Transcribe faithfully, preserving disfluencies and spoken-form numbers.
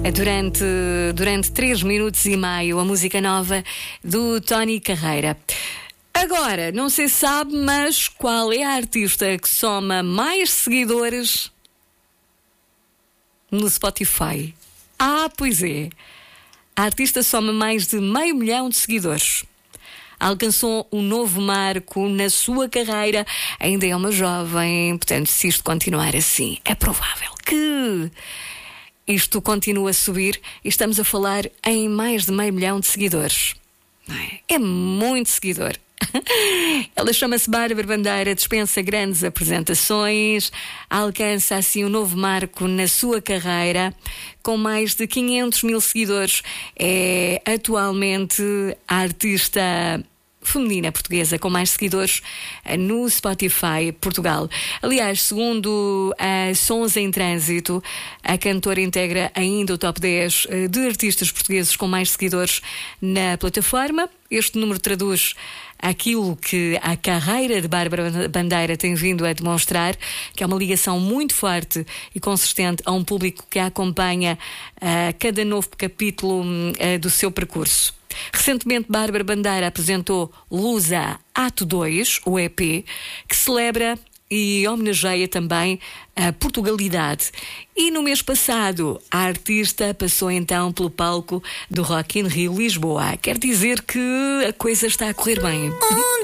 Durante, durante três minutos e meio, a música nova do Tony Carreira. Agora, não sei se sabe, mas qual é a artista que soma mais seguidores no Spotify? Ah, pois é. A artista soma mais de meio milhão de seguidores. Alcançou um novo marco na sua carreira. Ainda é uma jovem, portanto, se isto continuar assim, é provável que isto continue a subir e estamos a falar em mais de meio milhão de seguidores. Não é? É muito seguidor. Ela chama-se Bárbara Bandeira, dispensa grandes apresentações, alcança assim um novo marco na sua carreira, com mais de quinhentos mil seguidores. É atualmente a artista feminina portuguesa com mais seguidores no Spotify Portugal. Aliás, segundo a Sons em Trânsito, a cantora integra ainda o top dez de artistas portugueses com mais seguidores na plataforma. Este número traduz aquilo que a carreira de Bárbara Bandeira tem vindo a demonstrar, que é uma ligação muito forte e consistente a um público que a acompanha a cada novo capítulo uh, do seu percurso. Recentemente, Bárbara Bandeira apresentou Lusa Ato dois, o E P, que celebra e homenageia também a Portugalidade. E no mês passado, a artista passou então pelo palco do Rock in Rio Lisboa. Quer dizer que a coisa está a correr bem.